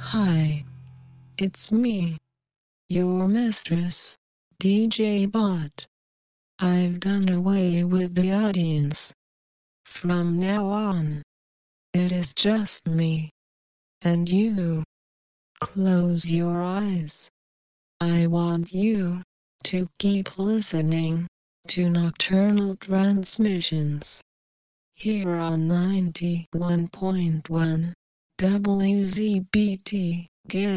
Hi, it's me, your mistress, DJ Bot. I've done away with the audience. From now on, it is just me and you. Close your eyes. I want you to keep listening to Nocturnal Transmissions here on 91.1 WZBT.